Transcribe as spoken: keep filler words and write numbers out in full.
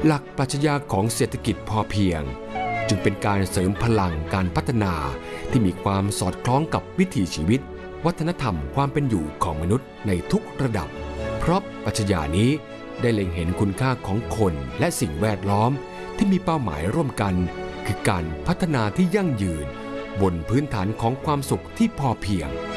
หลักปรัชญาของเศรษฐกิจพอเพียงจึงเป็นการเสริมพลังการพัฒนาที่มีความสอดคล้องกับวิถีชีวิตวัฒนธรรมความเป็นอยู่ของมนุษย์ในทุกระดับเพราะปรัชญานี้ได้เล็งเห็นคุณค่าของคนและสิ่งแวดล้อมที่มีเป้าหมายร่วมกันคือการพัฒนาที่ยั่งยืนบนพื้นฐานของความสุขที่พอเพียง